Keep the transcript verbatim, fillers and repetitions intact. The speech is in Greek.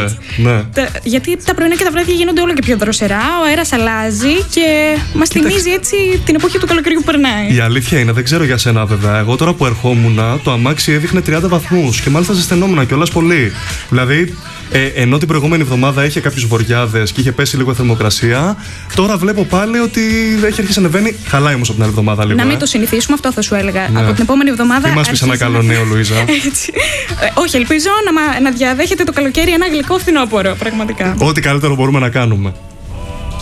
Εννοείται. Ναι. Τα, γιατί τα πρωινά και τα βράδια γίνονται όλο και πιο δροσερά, ο αέρας αλλάζει και μας θυμίζει έτσι την εποχή του καλοκαιριού που περνάει. Η αλήθεια είναι, δεν ξέρω για σένα βέβαια. Εγώ τώρα που ερχόμουν, το αμάξι έδειχνε τριάντα βαθμούς και μάλιστα ζεσθενόμουν κιόλας πολύ. Δηλαδή. Ε, ενώ την προηγούμενη εβδομάδα είχε κάποιους βοριάδες και είχε πέσει λίγο θερμοκρασία, τώρα βλέπω πάλι ότι έχει αρχίσει να ανεβαίνει. Χαλάει όμως από την άλλη εβδομάδα λίγο. Να μην ε. το συνηθίσουμε, αυτό θα σου έλεγα. Ναι. Από την επόμενη εβδομάδα. Τι μας πεις ένα καλό νέο, Λουίζα? Έτσι. Ε, όχι, ελπίζω να, να διαδέχετε το καλοκαίρι ένα γλυκό φθινόπωρο, πραγματικά. Ό,τι καλύτερο μπορούμε να κάνουμε.